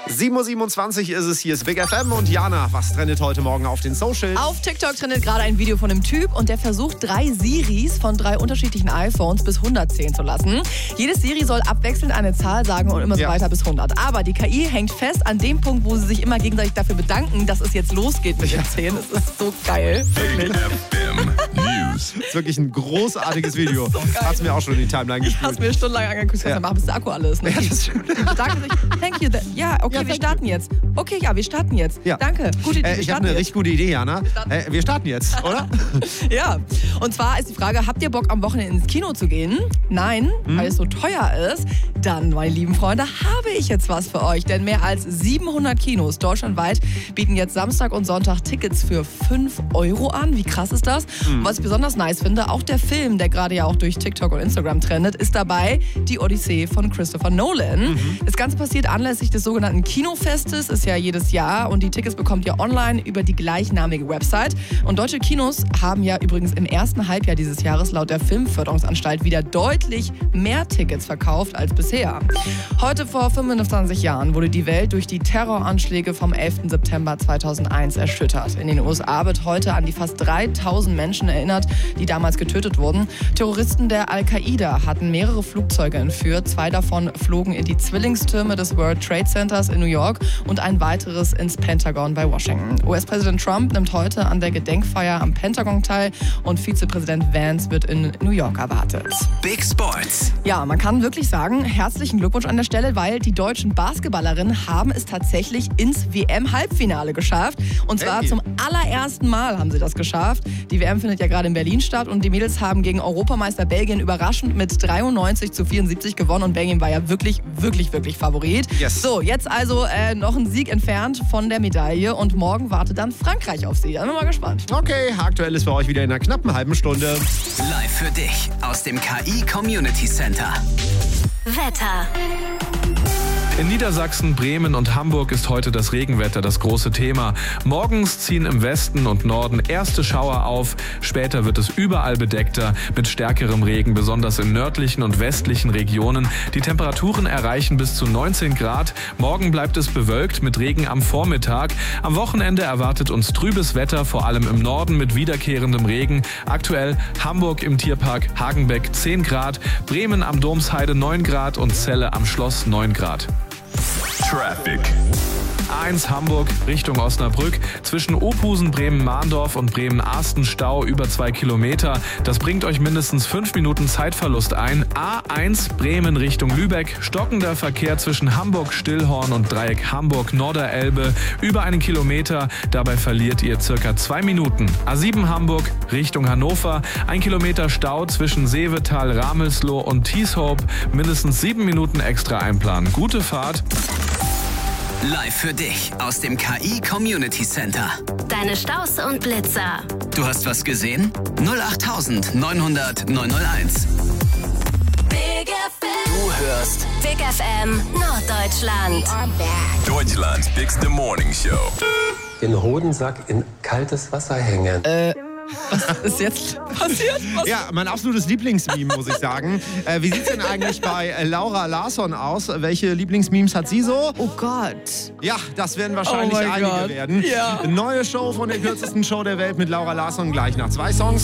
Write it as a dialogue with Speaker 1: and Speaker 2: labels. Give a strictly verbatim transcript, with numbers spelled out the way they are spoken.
Speaker 1: sieben Uhr siebenundzwanzig ist es, hier ist Big F M und Jana, was trendet heute Morgen auf den Socials?
Speaker 2: Auf TikTok trendet gerade ein Video von einem Typ und der versucht, drei Siris von drei unterschiedlichen iPhones bis hundert zählen zu lassen. Jedes Siri soll abwechselnd eine Zahl sagen und immer so
Speaker 1: Ja.
Speaker 2: weiter bis hundert. Aber die K I hängt fest an dem Punkt, wo sie sich immer gegenseitig dafür bedanken, dass es jetzt losgeht mit den Zählen. Das ist so geil. Wirklich.
Speaker 1: Das ist wirklich ein großartiges Video.
Speaker 2: So geil.
Speaker 1: Hat's mir auch schon in die Timeline
Speaker 2: Ich hab's
Speaker 1: gespielt.
Speaker 2: mir stundenlang angeguckt,
Speaker 1: Ja.
Speaker 2: ja. machen, bis der Akku alles. Ne?
Speaker 1: Ja, das stimmt.
Speaker 2: Die bedanken sich. Thank you. Ja, okay,
Speaker 1: Ja,
Speaker 2: wir
Speaker 1: thank
Speaker 2: starten jetzt. Okay, ja, wir starten jetzt.
Speaker 1: Ja.
Speaker 2: Danke. Gute Idee.
Speaker 1: Äh,
Speaker 2: wir
Speaker 1: ich habe
Speaker 2: starten
Speaker 1: eine
Speaker 2: jetzt.
Speaker 1: richtig gute Idee, Jana.
Speaker 2: starten.
Speaker 1: Äh, wir starten jetzt, oder?
Speaker 2: Ja, und zwar ist die Frage, habt ihr Bock am Wochenende ins Kino zu gehen? Nein,
Speaker 1: Hm?
Speaker 2: weil es so teuer ist. Dann, meine lieben Freunde, habe ich jetzt was für euch. Denn mehr als siebenhundert Kinos deutschlandweit bieten jetzt Samstag und Sonntag Tickets für fünf Euro an. Wie krass ist das?
Speaker 1: Hm.
Speaker 2: Und was ich besonders nice finde, auch der Film, der gerade ja auch durch TikTok und Instagram trendet, ist dabei die Odyssee von Christopher Nolan.
Speaker 1: Mhm.
Speaker 2: Das Ganze passiert anlässlich des sogenannten Kinofestes, ist ja jedes Jahr. Und die Tickets bekommt ihr online über die gleichnamige Website. Und deutsche Kinos haben ja übrigens im ersten Halbjahr dieses Jahres laut der Filmförderungsanstalt wieder deutlich mehr Tickets verkauft als bisher. Heute vor fünfundzwanzig Jahren wurde die Welt durch die Terroranschläge vom elften September zweitausendeins erschüttert. In den U S A wird heute an die fast dreitausend Menschen erinnert, die damals getötet wurden. Terroristen der Al-Qaida hatten mehrere Flugzeuge entführt. Zwei davon flogen in die Zwillingstürme des World Trade Centers in New York und ein weiteres ins Pentagon bei Washington. U S-Präsident Trump nimmt heute an der Gedenkfeier am Pentagon teil und Vizepräsident Vance wird in New York erwartet.
Speaker 3: Big Sports.
Speaker 2: Ja, man kann wirklich sagen, herzlichen Glückwunsch an der Stelle, weil die deutschen Basketballerinnen haben es tatsächlich ins W M-Halbfinale geschafft. Und zwar
Speaker 1: Hey.
Speaker 2: zum allerersten Mal haben sie das geschafft. Die W M findet ja gerade in Berlin statt und die Mädels haben gegen Europameister Belgien überraschend mit dreiundneunzig zu vierundsiebzig gewonnen und Belgien war ja wirklich, wirklich, wirklich Favorit.
Speaker 1: Yes.
Speaker 2: So, jetzt also äh, noch ein Sieg entfernt von der Medaille und morgen wartet dann Frankreich auf sie. Da sind wir mal gespannt.
Speaker 1: Okay, aktuell ist für euch wieder in einer knappen halben Stunde.
Speaker 3: Live für dich aus dem K I Community Center.
Speaker 4: Wetter.
Speaker 5: In Niedersachsen, Bremen und Hamburg ist heute das Regenwetter das große Thema. Morgens ziehen im Westen und Norden erste Schauer auf. Später wird es überall bedeckter mit stärkerem Regen, besonders in nördlichen und westlichen Regionen. Die Temperaturen erreichen bis zu neunzehn Grad. Morgen bleibt es bewölkt mit Regen am Vormittag. Am Wochenende erwartet uns trübes Wetter, vor allem im Norden mit wiederkehrendem Regen. Aktuell Hamburg im Tierpark Hagenbeck zehn Grad, Bremen am Domsheide neun Grad und Celle am Schloss neun Grad.
Speaker 6: Traffic.
Speaker 5: A eins Hamburg Richtung Osnabrück. Zwischen Ophusen, Bremen-Mahndorf und Bremen-Arsten Stau über zwei Kilometer. Das bringt euch mindestens fünf Minuten Zeitverlust ein. A eins Bremen Richtung Lübeck. Stockender Verkehr zwischen Hamburg-Stillhorn und Dreieck Hamburg-Norderelbe. Über einen Kilometer. Dabei verliert ihr circa zwei Minuten. A sieben Hamburg Richtung Hannover. Ein Kilometer Stau zwischen Seevetal, Ramelsloh und Thieshope. Mindestens sieben Minuten extra einplanen. Gute Fahrt.
Speaker 3: Live für dich aus dem K I Community Center.
Speaker 4: Deine Staus und Blitzer.
Speaker 3: Du hast was gesehen? null acht neunhundert neunhunderteins.
Speaker 4: Big F M.
Speaker 3: Du hörst
Speaker 4: Big F M Norddeutschland.
Speaker 6: Deutschlands bigste Morning Show.
Speaker 7: Den Hodensack in kaltes Wasser hängen.
Speaker 2: Was ist jetzt passiert? Was?
Speaker 1: Ja, mein absolutes Lieblingsmeme, muss ich sagen. Äh, wie sieht's denn eigentlich bei äh, Laura Larsson aus? Welche Lieblingsmemes hat sie so?
Speaker 2: Oh Gott.
Speaker 1: Ja, das werden wahrscheinlich
Speaker 2: Oh mein
Speaker 1: einige
Speaker 2: Gott.
Speaker 1: werden.
Speaker 2: Ja.
Speaker 1: Neue Show von der kürzesten Show der Welt mit Laura Larsson gleich nach zwei Songs.